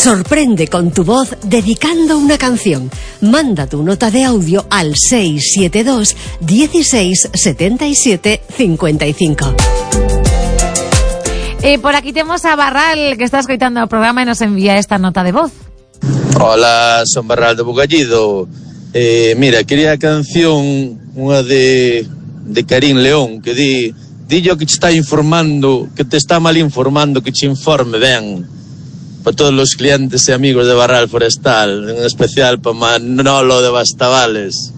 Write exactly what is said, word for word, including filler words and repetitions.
Sorprende con tu voz dedicando una canción. Manda tu nota de audio al seis siete dos, dieciséis, setenta y siete, cincuenta y cinco. Eh, por aquí temos a Barral, que está escoitando o programa e nos envía esta nota de voz. Hola, son Barral de Bugallido. Eh, mira, quería a canción unha de, de Karim León, que di, dillo que te está informando, que te está mal informando, que te informe ben. Para todos los clientes e amigos de Barral Forestal, en especial para Manolo de Bastavales.